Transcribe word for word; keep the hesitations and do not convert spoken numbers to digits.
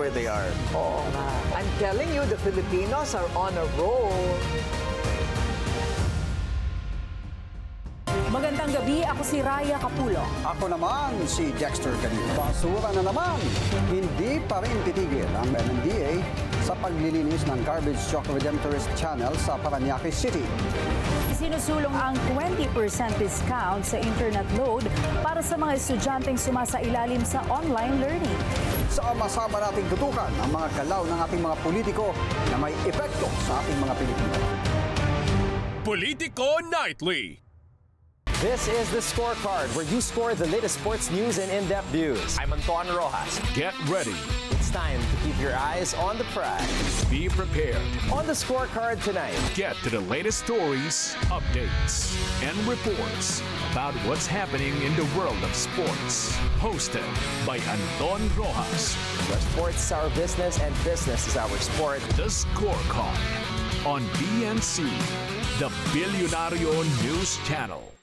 where they are. Oo nga. I'm telling you, the Filipinos are on a roll. Magandang gabi, ako si Raya Capulo. Ako naman si Dexter Ganito. Basura na naman. Hindi pa rin titigil ang M M D A sa paglilinis ng Garbage Truck Redemptorist Channel sa Parañaque City. Isinusulong ang twenty percent discount sa internet load para sa mga estudyanteng sumasailalim sa online learning. Sama-sama nating tutukan ang mga galaw ng ating mga politiko na may epekto sa ating mga Pilipino. Politico Nightly. This is the Scorecard, where you score the latest sports news and in-depth views. I'm Anton Rojas. Get ready. It's time to keep your eyes on the prize. Be prepared. On the Scorecard tonight, Get to the latest stories, updates, and reports about what's happening in the world of sports. Hosted by Anton Rojas. where sports is our business and business is our sport. The Scorecard on B N C, the Billionario News Channel.